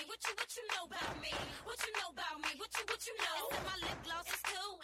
What you know about me? What you know about me? What you know? I said my lip gloss is too